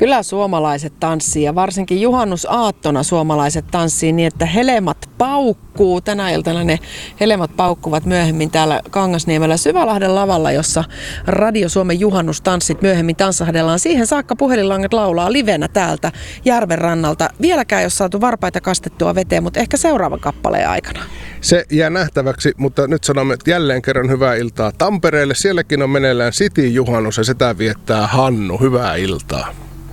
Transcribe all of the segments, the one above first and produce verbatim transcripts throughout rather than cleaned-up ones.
Kyllä suomalaiset tanssii ja varsinkin juhannusaattona suomalaiset tanssii niin, että helemat paukkuu. Tänä iltana ne helemat paukkuvat myöhemmin täällä Kangasniemellä Syvälahden lavalla, jossa Radio Suomen juhannustanssit myöhemmin tanssahdellaan. Siihen saakka puhelinlangat laulaa livenä täältä järven rannalta. Vieläkään ei ole saatu varpaita kastettua veteen, mutta ehkä seuraavan kappaleen aikana. Se jää nähtäväksi, mutta nyt sanomme jälleen kerran hyvää iltaa Tampereelle. Sielläkin on meneillään City-juhannus ja sitä viettää Hannu. Hyvää iltaa.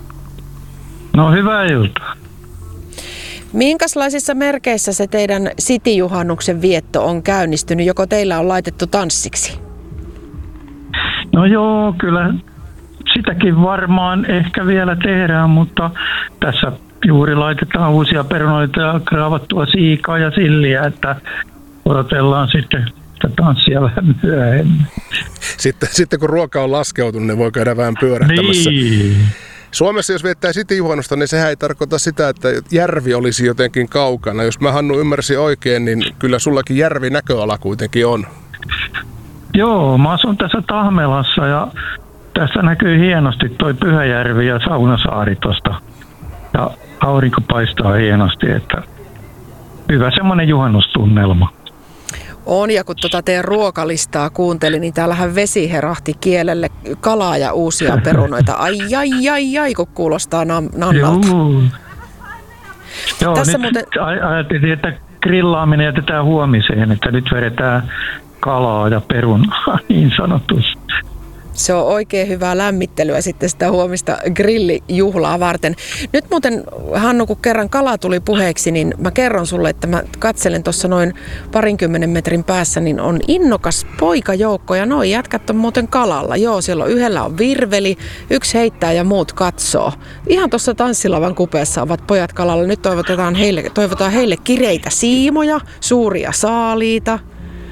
No hyvää iltaa. Minkälaisissa merkeissä se teidän City-juhannuksen vietto on käynnistynyt? Joko teillä on laitettu tanssiksi? No joo, kyllä sitäkin varmaan ehkä vielä tehdään, mutta tässä juuri laitetaan uusia perunoita ja kraavattua siikaa ja silliä, että odotellaan sitten sitä tanssia vähän myöhemmin. Sitten, sitten kun ruoka on laskeutunut, niin voi käydä vähän pyörähtämässä. Niin. Suomessa jos viettää City-juhannusta, niin sehän ei tarkoita sitä, että järvi olisi jotenkin kaukana. Jos mä Hannu ymmärsin oikein, niin kyllä sullakin järvi näköala kuitenkin on. Joo, mä asun tässä Tahmelassa ja tässä näkyy hienosti toi Pyhäjärvi ja Saunasaari tosta. Ja aurinko paistaa hienosti, että hyvä semmoinen juhannustunnelma. On, ja kun tuota teidän ruokalistaa kuuntelin, niin täällähän vesi herahti kielelle, kalaa ja uusia perunoita. Ai, ai, ai, ai, kun kuulostaa nam- nannalta. Joo, Joo Tässä nyt muuten ajattelin, että grillaaminen jätetään huomiseen, että nyt vedetään kalaa ja perunaa niin sanotusti. Se on oikein hyvää lämmittelyä sitten sitä huomista grillijuhlaa varten. Nyt muuten, Hannu, kun kerran kala tuli puheeksi, niin mä kerron sulle, että mä katselen tuossa noin parinkymmenen metrin päässä, niin on innokas poikajoukko ja noi jätkät on muuten kalalla. Joo, siellä on yhdellä on virveli, yksi heittää ja muut katsoo. Ihan tuossa tanssilavan kupeessa ovat pojat kalalla. Nyt toivotetaan heille, toivotaan heille kireitä siimoja, suuria saaliita.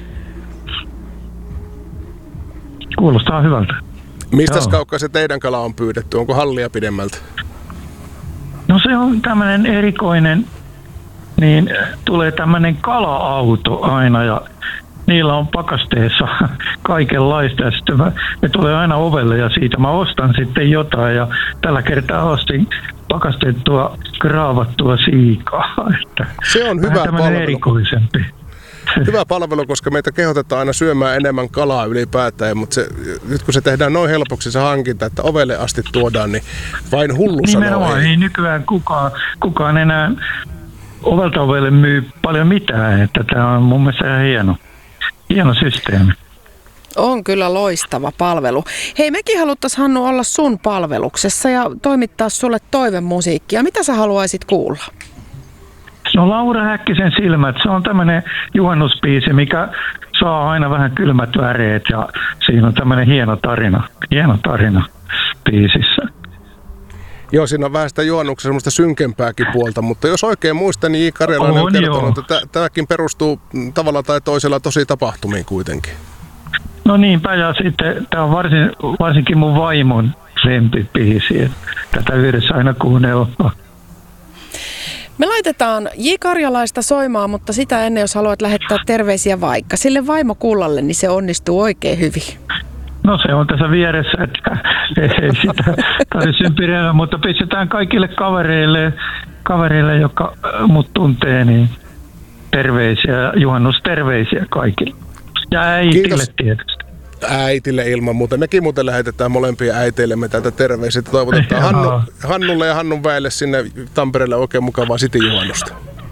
Kuulostaa hyvältä. Mistäs kaukaa se teidän kala on pyydetty? Onko hallia pidemmältä? No se on tämmöinen erikoinen, niin tulee tämmöinen kala-auto aina ja niillä on pakasteessa kaikenlaista ja sitten mä, ne tulee aina ovelle ja siitä mä ostan sitten jotain ja tällä kertaa ostin pakastettua, kraavattua siikaa. Että se on hyvä palvelu. Erikoisempi. Hyvä palvelu, koska meitä kehotetaan aina syömään enemmän kalaa ylipäätään, mutta se, nyt kun se tehdään noin helpoksi se hankinta, että ovelle asti tuodaan, niin vain hullu sanoo ei. Ei nykyään kukaan, kukaan enää ovelta ovelle myy paljon mitään, että tämä on mun mielestä ihan hieno, hieno systeemi. On kyllä loistava palvelu. Hei, mekin haluttaisiin, Hannu, olla sun palveluksessa ja toimittaa sulle toivemusiikkia. Mitä sä haluaisit kuulla? No Laura Häkkisen Silmät, se on tämmöinen juhannuspiisi, mikä saa aina vähän kylmät väreet ja siinä on tämmöinen hieno tarina, hieno tarina biisissä. Joo, siinä on vähän sitä juhannuksen semmoista synkempääkin puolta, mutta jos oikein muistan, niin J. Karjalainen on, on kertonut, että tämäkin perustuu tavalla tai toisella tosi tapahtumiin kuitenkin. No niinpä, ja sitten tämä on varsin, varsinkin mun vaimon lempibiisi, tätä yhdessä aina kuunnellaan. Me laitetaan J. Karjalaista soimaan, mutta sitä ennen, jos haluat lähettää terveisiä vaikka sille vaimokullalle, niin se onnistuu oikein hyvin. No se on tässä vieressä, että ei sitä tarvitse ympiröidä, mutta pistetään kaikille kavereille, kavereille, jotka mut tuntee, niin terveisiä, juhannusterveisiä kaikille. Ja äitille Kiitos. Tietysti. Äitille ilman muuta. Mekin muuten lähetetään molempia äiteillemme täältä terveisiä. Toivotetaan Hannu, Hannulle ja Hannun väelle sinne Tampereelle oikein mukavaa City-juhannusta.